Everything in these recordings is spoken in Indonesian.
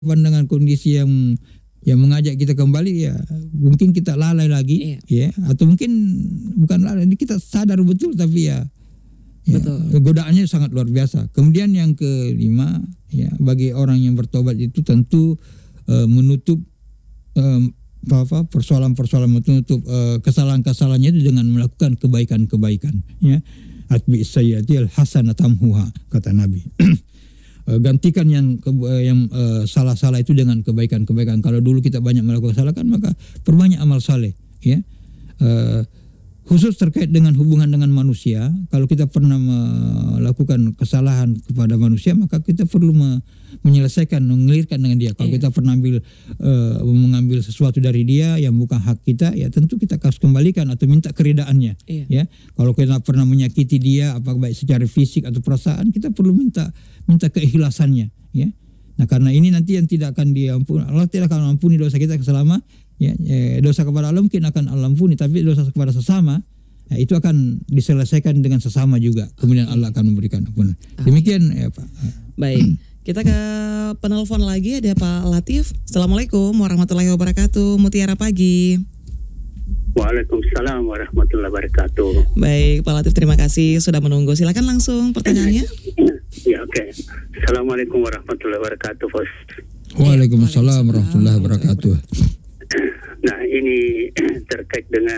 dengan kondisi yang mengajak kita kembali, ya mungkin kita lalai lagi, ya, atau mungkin bukan lalai, kita sadar betul tapi ya godaannya sangat luar biasa. Kemudian yang kelima, ya, bagi orang yang bertobat itu tentu menutup persoalan-persoalan, menutup kesalahan-kesalahannya itu dengan melakukan kebaikan-kebaikan, ya. Atbi sayyi'atil hasanah tamhuha, kata Nabi. Gantikan yang salah-salah itu dengan kebaikan-kebaikan. Kalau dulu kita banyak melakukan kesalahan, maka perbanyak amal saleh, ya. Khusus terkait dengan hubungan dengan manusia, kalau kita pernah melakukan kesalahan kepada manusia, maka kita perlu menyelesaikan, mengelirkan dengan dia. Kalau kita pernah mengambil sesuatu dari dia yang bukan hak kita, ya tentu kita harus kembalikan atau minta keridaannya. Ya, kalau kita pernah menyakiti dia, apakah baik secara fisik atau perasaan, kita perlu minta keikhlasannya. Ya, nah karena ini nanti yang tidak akan diampuni, Allah tidak akan ampuni dosa kita selama dosa kepada Allah mungkin akan Allah ampuni, tapi dosa kepada sesama, ya, itu akan diselesaikan dengan sesama juga. Kemudian Allah akan memberikan ampunan. Demikian, ya Pak. Baik, kita ke penelpon lagi, ada Pak Latif. Assalamualaikum warahmatullahi wabarakatuh. Mutiara pagi. Waalaikumsalam warahmatullahi wabarakatuh. Baik, Pak Latif, terima kasih sudah menunggu. Silakan langsung pertanyaannya. Ya, oke. Assalamualaikum warahmatullahi wabarakatuh, Bos. Waalaikumsalam warahmatullahi wabarakatuh. Nah, ini terkait dengan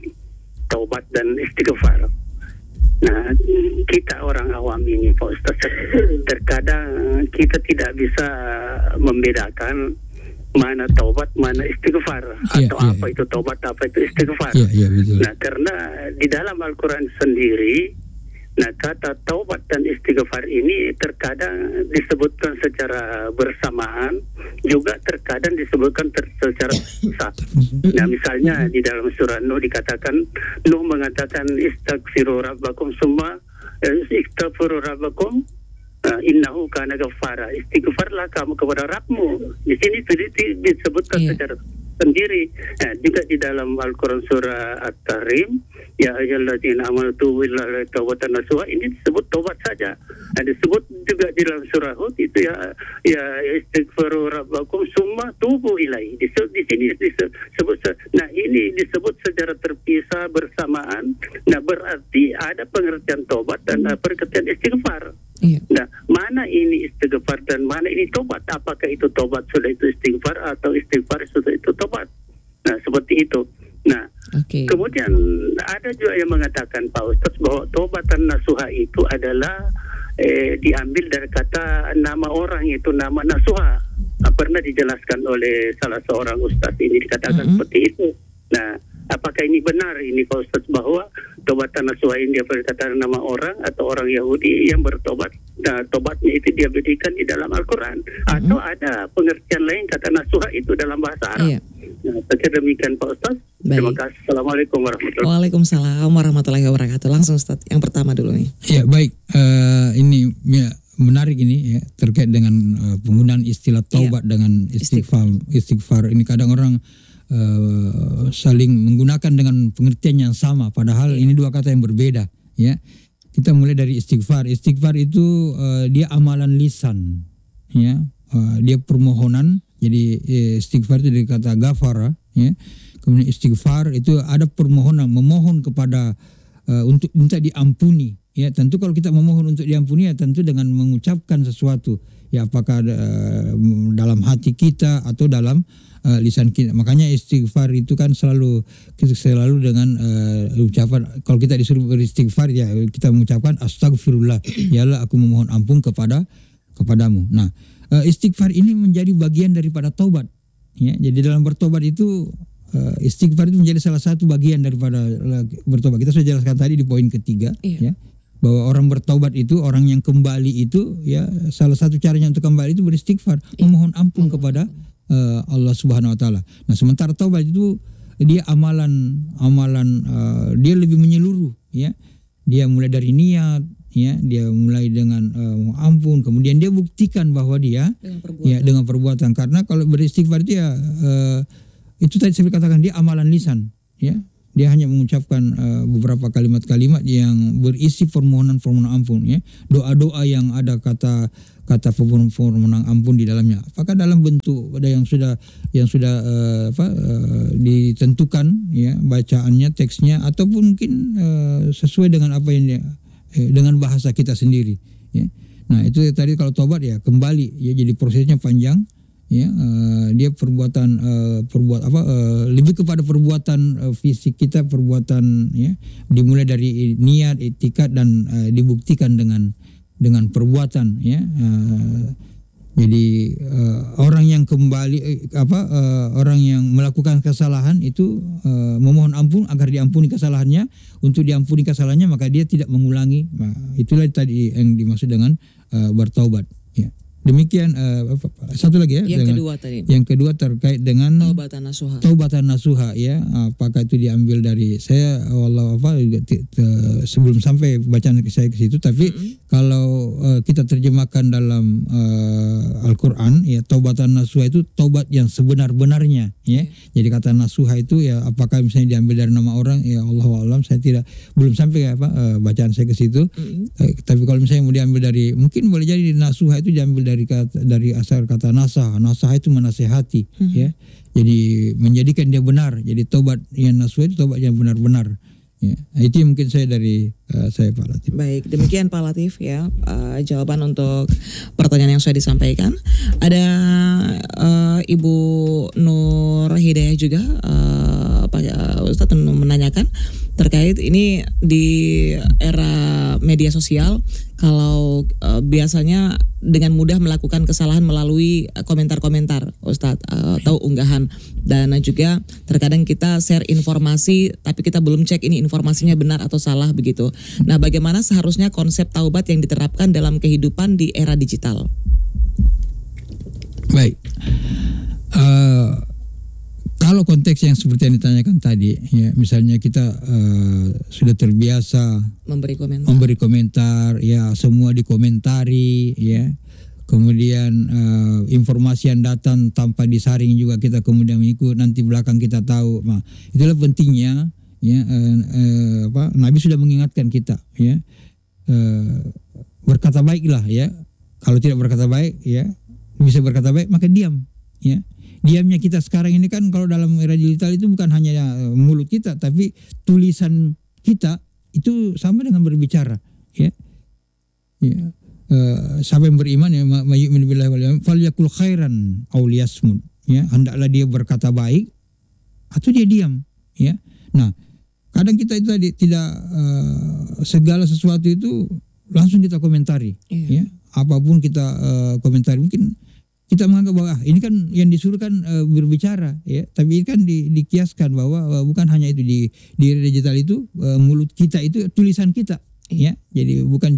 taubat dan istighfar. Nah, kita orang awam ini, Pak Ustaz, terkadang kita tidak bisa membedakan mana taubat, mana istighfar, atau apa itu taubat, apa itu istighfar. Betul. Nah, karena di dalam Al-Quran sendiri, nah kata taubat dan istighfar ini terkadang disebutkan secara bersamaan, juga terkadang disebutkan secara pisah. Nah, misalnya di dalam surah Nuh dikatakan, Nuh mengatakan istaghfiru rabbakum summa istaghfiru rabbakum innahu kana ghaffara. Istighfarlah kamu kepada Rabbmu. Di sini disebutkan secara sendiri. Nah, juga di dalam Al-Quran surah At-Tahrim, ya ayyuhalladzina amanu tubu ilallahi taubatan nasuha, ini disebut taubat saja. Nah, disebut juga di dalam surah Hud itu ya istighfaru rabbakum summa tubu ilaihi. Di sini disebut. Nah, ini disebut secara terpisah bersamaan. Nah, berarti ada pengertian taubat dan pengertian istighfar. Nah, mana ini istighfar dan mana ini tobat? Apakah itu tobat sudah itu istighfar, atau istighfar sudah itu tobat? Nah, seperti itu. Nah, kemudian ada juga yang mengatakan, Pak Ustadz, bahwa tobatan nasuha itu adalah diambil dari kata nama orang, itu nama nasuha. Pernah dijelaskan oleh salah seorang ustadz, ini dikatakan seperti itu. Nah, apakah ini benar ini Pak Ustadz, bahwa tobatan nasuha ini dia berkata nama orang atau orang Yahudi yang bertobat? Nah, tobatnya itu dia berikan di dalam Al-Quran, atau ada pengertian lain kata nasuha itu dalam bahasa Arab? Nah, saya demikian Pak Ustadz. Terima kasih. Assalamualaikum warahmatullahi wabarakatuh. Waalaikumsalam warahmatullahi wabarakatuh. Langsung Ustadz, yang pertama dulu nih. Ya, baik. Ini ya, menarik ini, ya, terkait dengan penggunaan istilah taubat dengan istighfar. Ini kadang orang saling menggunakan dengan pengertian yang sama, padahal ini dua kata yang berbeda, ya. Kita mulai dari istighfar. Istighfar itu dia amalan lisan, ya. Dia permohonan. Jadi istighfar itu dari kata ghafara, ya. Kemudian istighfar itu ada permohonan, memohon kepada untuk minta diampuni, ya. Tentu kalau kita memohon untuk diampuni, ya tentu dengan mengucapkan sesuatu, ya, apakah dalam hati kita atau dalam lisan kita. Makanya istighfar itu kan selalu dengan ucapan. Kalau kita disuruh beristighfar, ya kita mengucapkan astagfirullah, ya Allah, aku memohon ampun kepadamu. Nah, istighfar ini menjadi bagian daripada taubat, ya. Jadi dalam bertobat itu istighfar itu menjadi salah satu bagian daripada bertobat. Kita sudah jelaskan tadi di poin ketiga, ya, bahwa orang bertobat itu, orang yang kembali itu, ya, salah satu caranya untuk kembali itu beristighfar, memohon ampun kepada Allah Subhanahu wa taala. Nah, sementara taubat itu dia amalan dia lebih menyeluruh, ya. Dia mulai dari niat, ya, dia mulai dengan ampun, kemudian dia buktikan bahwa dia dengan perbuatan. Karena kalau beristighfar itu, ya itu tadi saya katakan dia amalan lisan, ya. dia hanya mengucapkan beberapa kalimat-kalimat yang berisi permohonan ampun, ya, doa-doa yang ada kata permohonan ampun di dalamnya. Apakah dalam bentuk ada yang sudah ditentukan, ya, bacaannya, teksnya, ataupun mungkin sesuai dengan apa yang dia dengan bahasa kita sendiri, ya. Nah, itu tadi kalau tobat ya kembali, ya, jadi prosesnya panjang, ya, dia lebih kepada perbuatan fisik kita, perbuatan, ya, dimulai dari niat, itikad, dan dibuktikan dengan perbuatan, ya. Jadi orang yang kembali orang yang melakukan kesalahan itu memohon ampun agar diampuni kesalahannya. Untuk diampuni kesalahannya maka dia tidak mengulangi. Nah, itulah tadi yang dimaksud dengan bertaubat, ya. Demikian satu lagi, ya. Yang kedua terkait dengan taubatan nasuha, ya. Apakah itu diambil dari saya sebelum sampai bacaan saya ke situ, tapi kalau kita terjemahkan dalam Al-Qur'an, ya, taubatan nasuha itu taubat yang sebenar-benarnya, ya. Jadi kata nasuha itu, ya, apakah misalnya diambil dari nama orang, ya, Allahu a'lam, saya belum sampai bacaan saya ke situ. Tapi kalau misalnya mau diambil dari, mungkin boleh jadi nasuha itu diambil dari asal kata nasah itu menasehati, ya. Jadi menjadikan dia benar. Jadi tobat yang nasuha itu tobat yang benar-benar, ya. Itu yang mungkin saya dari saya, Pak Latif. Baik, demikian Pak Latif, ya, jawaban untuk pertanyaan yang sudah disampaikan. Ada Ibu Nur Hidayah juga, Pak Ustadz menanyakan terkait ini di era media sosial, kalau biasanya dengan mudah melakukan kesalahan melalui komentar-komentar, Ustadz, atau unggahan, dan juga terkadang kita share informasi tapi kita belum cek ini informasinya benar atau salah, begitu. Nah, bagaimana seharusnya konsep taubat yang diterapkan dalam kehidupan di era digital? Baik, kalau konteks yang seperti yang ditanyakan tadi, ya, misalnya kita sudah terbiasa memberi komentar, ya, semua dikomentari, ya, kemudian informasi yang datang tanpa disaring juga kita kemudian mengikut, nanti belakang kita tahu. Nah, itulah pentingnya, ya, Nabi sudah mengingatkan kita, ya, berkata baiklah, ya. Kalau tidak berkata baik, ya, bisa berkata baik maka diam, ya. Diamnya kita sekarang ini kan kalau dalam era digital itu bukan hanya mulut kita, tapi tulisan kita itu sama dengan berbicara, ya. Ya. Siapa yang beriman, ya, mayyu'min billahi wal yawmil falyakul khairan aw liyasmut, ya, hendaklah dia berkata baik atau dia diam, ya. Nah, kadang kita itu tadi tidak segala sesuatu itu langsung kita komentari, ya. Apapun kita komentari, mungkin kita menganggap bahwa ini kan yang disuruh kan berbicara, ya, tapi kan dikiaskan bahwa bukan hanya itu di digital itu mulut kita itu tulisan kita, ya. Jadi bukan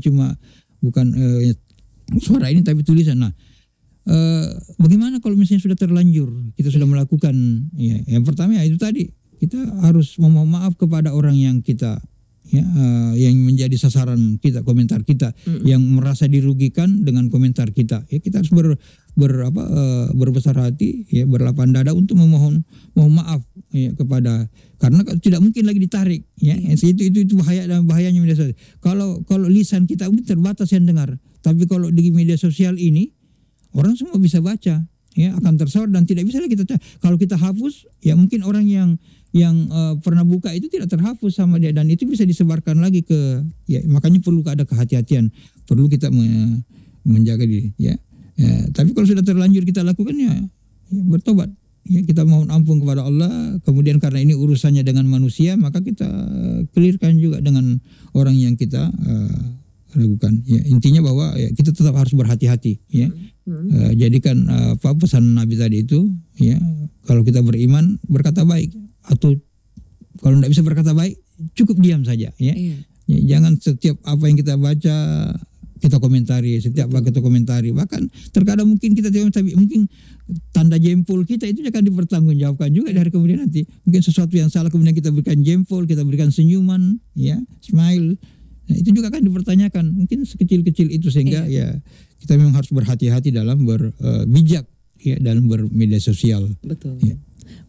suara ini tapi tulisan. Nah, bagaimana kalau misalnya sudah terlanjur kita sudah melakukan, ya, yang pertama ya itu tadi kita harus memohon maaf kepada orang yang kita, ya, yang menjadi sasaran kita, komentar kita, yang merasa dirugikan dengan komentar kita, ya, kita harus berbesar hati, ya, berlapang dada untuk memohon maaf, ya, kepada, karena tidak mungkin lagi ditarik, ya. Itu bahayanya media sosial. Kalau lisan kita mungkin terbatas yang dengar, tapi kalau di media sosial ini orang semua bisa baca, ya, akan tersebar dan tidak bisa lagi kita, kalau kita hapus, ya, mungkin orang yang pernah buka itu tidak terhapus sama dia, dan itu bisa disebarkan lagi ke, ya, makanya perlu ada kehati-hatian, perlu kita menjaga diri, ya. Ya, tapi kalau sudah terlanjur kita lakukan, ya, bertobat, ya, kita mohon ampun kepada Allah. Kemudian karena ini urusannya dengan manusia, maka kita clearkan juga dengan orang yang kita ragukan. Ya, intinya bahwa, ya, kita tetap harus berhati-hati, ya. Jadikan pesan Nabi tadi itu, ya, kalau kita beriman berkata baik, atau kalau tidak bisa berkata baik cukup diam saja, ya. Ya, jangan setiap apa yang kita baca kita komentari, setiap apa kita komentari. Bahkan terkadang mungkin kita tidak, tapi mungkin tanda jempol kita itu akan dipertanggungjawabkan juga dari kemudian nanti. Mungkin sesuatu yang salah kemudian kita berikan jempol, kita berikan senyuman, ya, smile. Nah, itu juga akan dipertanyakan. Mungkin sekecil-kecil itu, sehingga ya kita memang harus berhati-hati dalam bijak, ya, dalam bermedia sosial. Betul. Ya.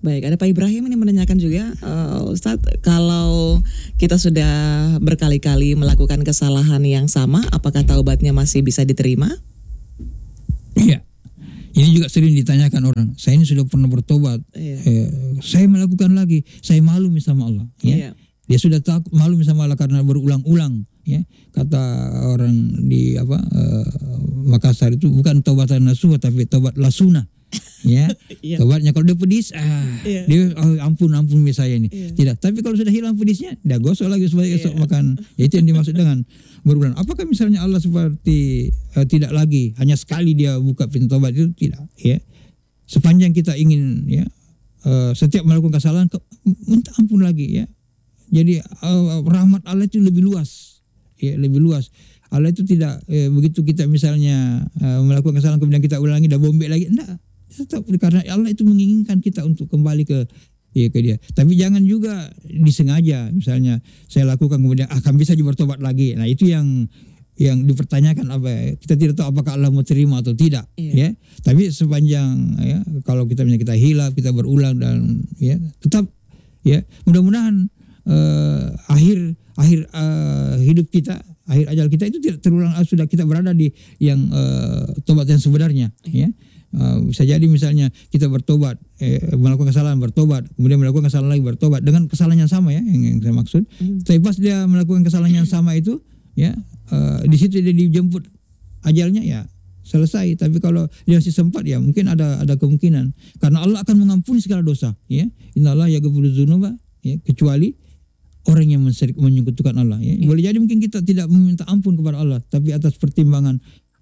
Baik, ada Pak Ibrahim ini menanyakan juga, Ustadz, kalau kita sudah berkali-kali melakukan kesalahan yang sama, apakah taubatnya masih bisa diterima? Iya. Ini juga sering ditanyakan orang. Saya ini sudah pernah bertobat. Saya melakukan lagi. Saya malu sama Allah. Ya. Dia sudah takut malu sama Allah karena berulang-ulang. Ya. Kata orang di Makassar itu bukan taubatan nasuha tapi taubat lasuna. Ya, tobatnya kalau dia pedis, dia ampun saya ini. Tidak, tapi kalau sudah hilang pedisnya, dia gosok lagi supaya esok makan. Itu yang dimaksud dengan berulang. Apakah misalnya Allah seperti tidak lagi hanya sekali dia buka pintu tobat, itu tidak. Ya, sepanjang kita ingin, ya, setiap melakukan kesalahan minta ampun lagi, ya. Jadi rahmat Allah itu lebih luas, ya, lebih luas. Allah itu tidak begitu kita misalnya melakukan kesalahan kemudian kita ulangi dan bombek lagi, enggak. Tetap karena Allah itu menginginkan kita untuk kembali ke dia. Tapi jangan juga disengaja, misalnya saya lakukan kemudian akan bisa bertobat lagi. Nah, itu yang dipertanyakan, kita tidak tahu apakah Allah mau terima atau tidak. Ya. Tapi sepanjang, ya, kalau kita hilaf, kita berulang dan, ya, tetap, ya, mudah-mudahan akhir hidup kita, akhir ajal kita itu tidak terulang, sudah kita berada di yang tobat yang sebenarnya. Ya. Bisa jadi misalnya kita bertobat, melakukan kesalahan bertobat, kemudian melakukan kesalahan lagi bertobat dengan kesalahan yang sama, ya, yang saya maksud. Tapi pas dia melakukan kesalahan yang sama itu, ya, di situ dia dijemput ajalnya, ya, selesai. Tapi kalau dia masih sempat, ya, mungkin ada kemungkinan karena Allah akan mengampuni segala dosa, ya. Innallaha yaghfiru dzunuba, ya, kecuali orang yang menyekutukan Allah, ya. Boleh jadi mungkin kita tidak meminta ampun kepada Allah, tapi atas pertimbangan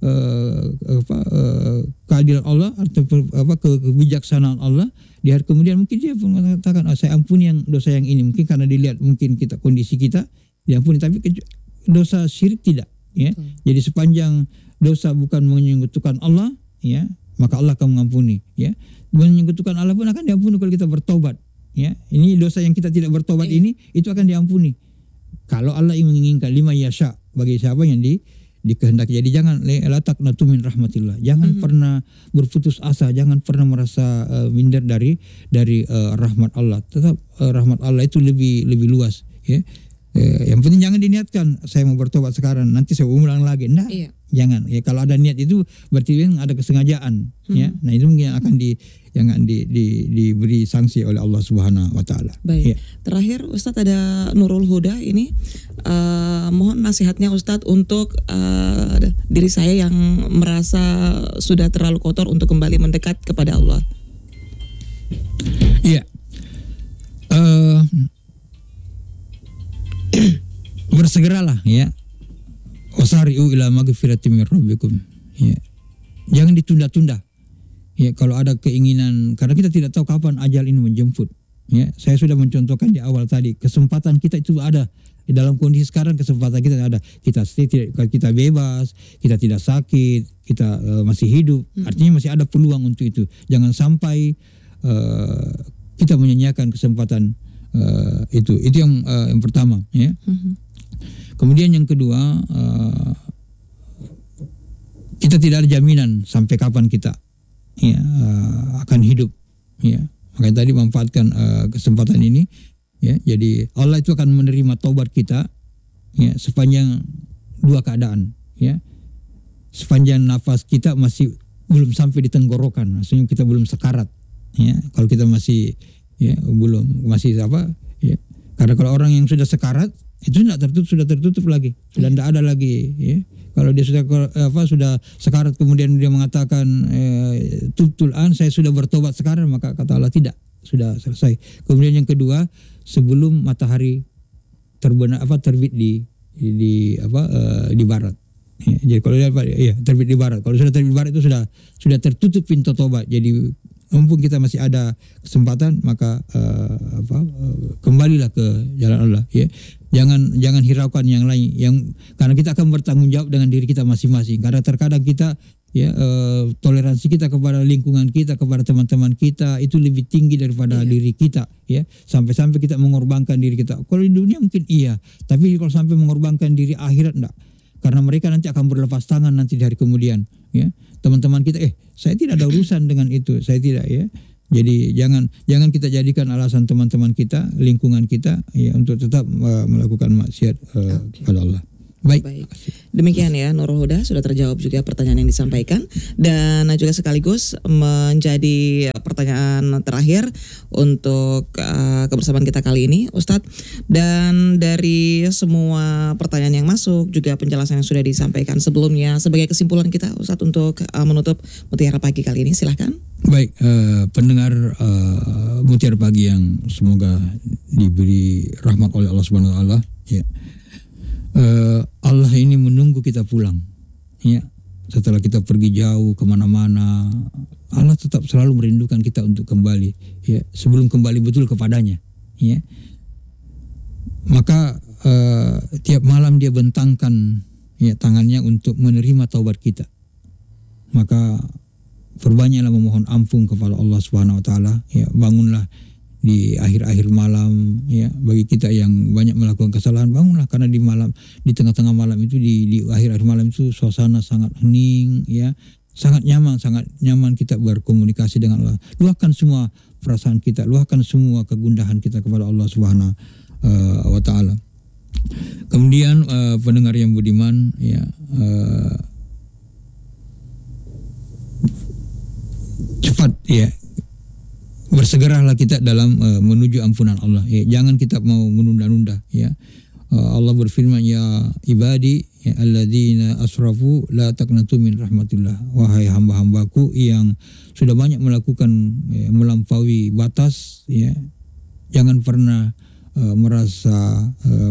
keadilan Allah atau kebijaksanaan Allah, di hari kemudian mungkin dia mengatakan, saya ampuni yang dosa yang ini, mungkin karena dilihat mungkin kondisi kita diampuni, tapi dosa syirik tidak, ya. Jadi sepanjang dosa bukan menyekutukan Allah, ya, maka Allah akan mengampuni, ya. Menyekutukan Allah pun akan diampuni kalau kita bertobat, ya. Ini dosa yang kita tidak bertobat ini itu akan diampuni kalau Allah menginginkan, lima yasha, bagi siapa yang dikehendaki. Jadi jangan la taqnatu min rahmatillah. Jangan pernah berputus asa, jangan pernah merasa minder dari rahmat Allah. Tetap rahmat Allah itu lebih luas, ya. Yang penting jangan diniatkan saya mau bertobat sekarang, nanti saya ulang lagi. Nah, jangan. Ya, kalau ada niat itu berarti ada kesengajaan, ya. Nah, itu mungkin akan diberi sanksi oleh Allah Subhanahu wa taala. Baik. Ya. Terakhir Ustadz, ada Nurul Huda ini, mohon nasihatnya Ustadz untuk diri saya yang merasa sudah terlalu kotor untuk kembali mendekat kepada Allah. Iya. Bersegeralah, ya. Wasari'u ila magfiratin min rabbikum. Ya. Jangan ditunda-tunda. Ya, kalau ada keinginan, karena kita tidak tahu kapan ajal ini menjemput. Ya, saya sudah mencontohkan di awal tadi, kesempatan kita itu ada. Di dalam kondisi sekarang kesempatan kita ada. Kita bebas, kita tidak sakit, kita masih hidup. Artinya masih ada peluang untuk itu. Jangan sampai kita menyanyiakan kesempatan itu yang pertama, ya. Kemudian yang kedua, kita tidak ada jaminan sampai kapan kita, ya, akan hidup, ya. Makanya tadi manfaatkan kesempatan ini, ya. Jadi Allah itu akan menerima taubat kita, ya, sepanjang dua keadaan, ya. Sepanjang nafas kita masih belum sampai di tenggorokan, maksudnya kita belum sekarat, ya. Kalau kita masih, ya, masih ya. Karena kalau orang yang sudah sekarat itu sudah tertutup lagi, sudah tidak ada lagi, ya. Kalau dia sudah sekarat kemudian dia mengatakan tubtul an, saya sudah bertobat sekarang, maka kata Allah tidak, sudah selesai. Kemudian yang kedua, sebelum matahari terbit di barat. Ya, jadi kalau dia terbit di barat, kalau sudah terbit di barat itu sudah tertutup pintu tobat. Jadi mumpung kita masih ada kesempatan, maka kembalilah ke jalan Allah, ya. Jangan hiraukan yang lain, karena kita akan bertanggung jawab dengan diri kita masing-masing. Karena terkadang kita, ya, toleransi kita kepada lingkungan kita, kepada teman-teman kita itu lebih tinggi daripada diri kita, ya. Sampai-sampai kita mengorbankan diri kita. Kalau di dunia mungkin iya, tapi kalau sampai mengorbankan diri akhirat enggak. Karena mereka nanti akan berlepas tangan nanti di hari kemudian, ya. Teman-teman kita, saya tidak ada urusan dengan itu, saya tidak, ya. Jadi jangan kita jadikan alasan teman-teman kita, lingkungan kita ya untuk tetap melakukan maksiat kepada Allah. Baik. Demikian ya Nurul Huda, sudah terjawab juga pertanyaan yang disampaikan, dan juga sekaligus menjadi pertanyaan terakhir untuk kebersamaan kita kali ini Ustadz. Dan dari semua pertanyaan yang masuk, juga penjelasan yang sudah disampaikan sebelumnya, sebagai kesimpulan kita Ustadz untuk menutup Mutiara Pagi kali ini, silahkan. Baik, pendengar Mutiara Pagi yang semoga diberi rahmat oleh Allah Subhanahu Wa Taala. Ya. Allah ini menunggu kita pulang, ya. Setelah kita pergi jauh kemana-mana, Allah tetap selalu merindukan kita untuk kembali, ya. Sebelum kembali betul kepadanya, ya. Maka tiap malam Dia bentangkan ya tangannya untuk menerima taubat kita. Maka perbanyaklah memohon ampun kepada Allah Subhanahu Wa Taala. Ya, bangunlah di akhir-akhir malam, ya, bagi kita yang banyak melakukan kesalahan, bangunlah, karena di tengah-tengah malam itu, di akhir-akhir malam itu suasana sangat hening, ya, sangat nyaman kita berkomunikasi dengan Allah. Luahkan semua perasaan kita, luahkan semua kegundahan kita kepada Allah Subhanahu Wa Taala. Kemudian pendengar yang budiman, ya, cepat, ya, bersegeralah kita dalam menuju ampunan Allah. Ya, jangan kita mau menunda-nunda. Ya, Allah berfirman, ya ibadi ya, alladzina asrafu la taqnatu min rahmatillah. Wahai hamba-hambaku yang sudah banyak melakukan melampaui batas, ya, jangan pernah merasa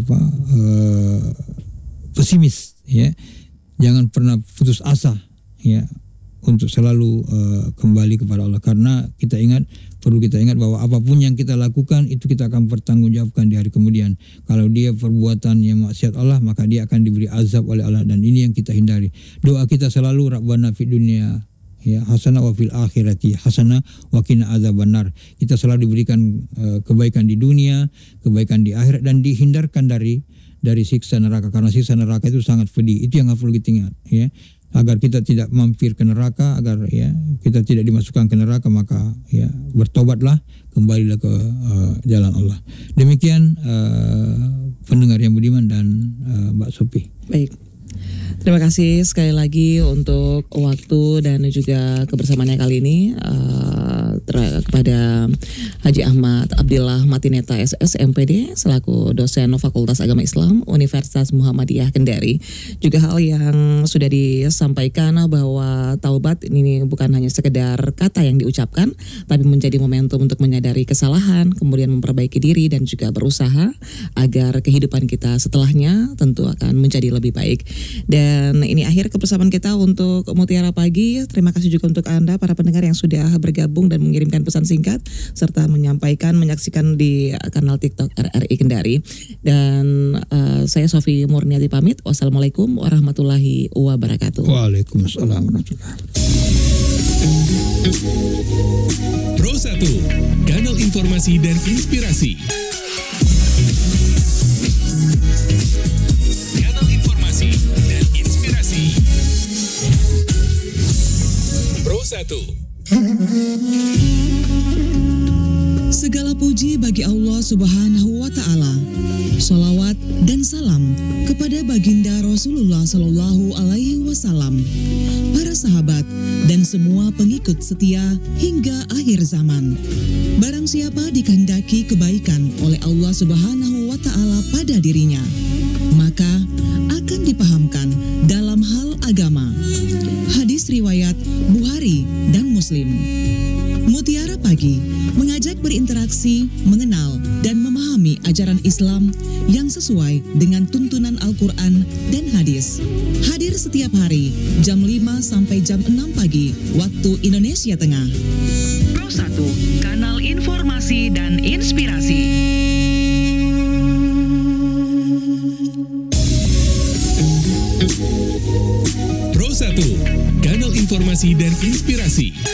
pesimis. Ya, jangan pernah putus asa. Ya, untuk selalu kembali kepada Allah, karena perlu kita ingat bahwa apapun yang kita lakukan itu kita akan bertanggungjawabkan di hari kemudian. Kalau dia perbuatan yang maksiat Allah, maka dia akan diberi azab oleh Allah, dan ini yang kita hindari. Doa kita selalu Rabbana fid dunya ya hasanah wa fil akhirati hasanah wa qina adzabannar. Kita selalu diberikan kebaikan di dunia, kebaikan di akhirat, dan dihindarkan dari siksa neraka, karena siksa neraka itu sangat pedih. Itu yang perlu kita ingat, ya. Agar kita tidak mampir ke neraka, agar ya kita tidak dimasukkan ke neraka, maka ya bertobatlah, kembalilah ke jalan Allah. Demikian pendengar yang budiman dan Mbak Sophie. Baik. Terima kasih sekali lagi untuk waktu dan juga kebersamaannya kali ini kepada Haji Ahmad Abdillah Matineta SS MPD selaku dosen Fakultas Agama Islam Universitas Muhammadiyah Kendari. Juga hal yang sudah disampaikan bahwa taubat ini bukan hanya sekedar kata yang diucapkan, tapi menjadi momentum untuk menyadari kesalahan, kemudian memperbaiki diri dan juga berusaha agar kehidupan kita setelahnya tentu akan menjadi lebih baik. Dan ini akhir kebersamaan kita untuk Mutiara Pagi. Terima kasih juga untuk Anda para pendengar yang sudah bergabung dan mengirimkan pesan singkat serta menyaksikan di kanal TikTok RRI Kendari. Dan saya Sophie Murniati pamit. Wassalamualaikum warahmatullahi wabarakatuh. Waalaikumsalam warahmatullahi wabarakatuh. Pro 1, kanal informasi dan inspirasi. Kanal informasi dan inspirasi. Pro 1. Segala puji bagi Allah Subhanahu wa Ta'ala. Sholawat dan salam kepada baginda Rasulullah Sallallahu Alaihi Wasallam, para sahabat dan semua pengikut setia hingga akhir zaman. Barang siapa dikehendaki kebaikan oleh Allah Subhanahu wa Ta'ala pada dirinya, maka akan dipahamkan dalam hal agama. Hadis riwayat Bukhari dan Muslim. Mutiara Pagi mengajak berinteraksi, mengenal, dan memahami ajaran Islam yang sesuai dengan tuntunan Al-Quran dan hadis. Hadir setiap hari jam 5 sampai jam 6 pagi waktu Indonesia Tengah. Pro 1, kanal informasi dan inspirasi. Pro 1, kanal informasi dan inspirasi.